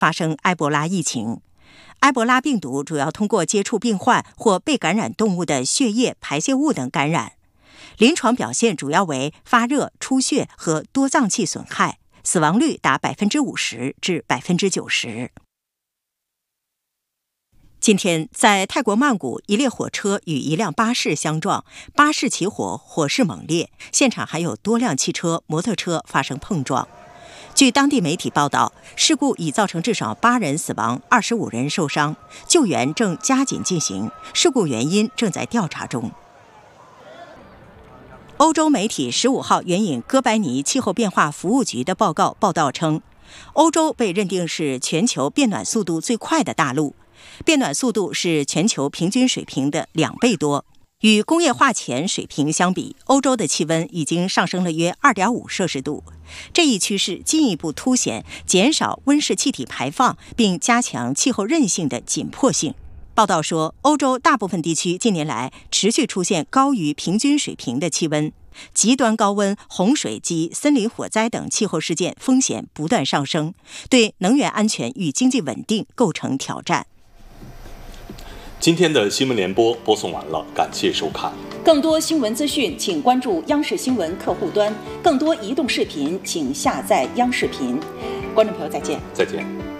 发生埃博拉疫情。埃博拉病毒主要通过接触病患或被感染动物的血液、排泄物等感染，临床表现主要为发热、出血和多脏器损害，死亡率达50%至90%。今天，在泰国曼谷，一列火车与一辆巴士相撞，巴士起火，火势猛烈，现场还有多辆汽车、摩托车发生碰撞。据当地媒体报道，事故已造成至少8人死亡，25人受伤，救援正加紧进行，事故原因正在调查中。欧洲媒体15号援引哥白尼气候变化服务局的报道称，欧洲被认定是全球变暖速度最快的大陆，变暖速度是全球平均水平的2倍多。与工业化前水平相比，欧洲的气温已经上升了约2.5摄氏度。这一趋势进一步凸显减少温室气体排放并加强气候韧性的紧迫性。报道说，欧洲大部分地区近年来持续出现高于平均水平的气温，极端高温、洪水及森林火灾等气候事件风险不断上升，对能源安全与经济稳定构成挑战。 今天的新闻联播播送完了，感谢收看。 更多新闻资讯，请关注央视新闻客户端；更多移动视频，请下载央视频。观众朋友，再见。 再见。